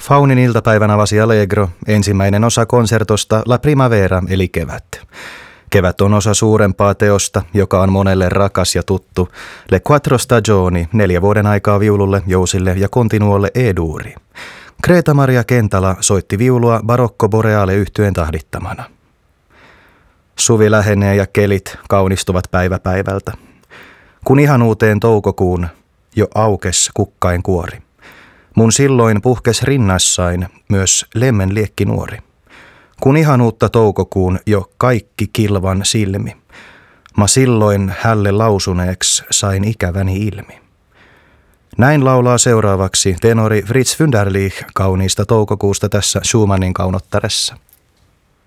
Faunin iltapäivän avasi Allegro, ensimmäinen osa konsertosta La Primavera eli kevät. Kevät on osa suurempaa teosta, joka on monelle rakas ja tuttu. Le Quattro Stagioni, 4 vuoden aikaa viululle, jousille ja continuolle E-duuri. Greta Maria Kentala soitti viulua Barocco Boreale -yhtyeen tahdittamana. Suvi lähenee ja kelit kaunistuvat päivä päivältä. Kun ihan uuteen toukokuun jo aukes kukkain kuori. Mun silloin puhkes rinnassain myös lemmen liekki nuori. Kun ihan uutta toukokuun jo kaikki kilvan silmi. Mä silloin hälle lausuneeks sain ikäväni ilmi. Näin laulaa seuraavaksi tenori Fritz Wunderlich kauniista toukokuusta tässä Schumannin kaunottaressa.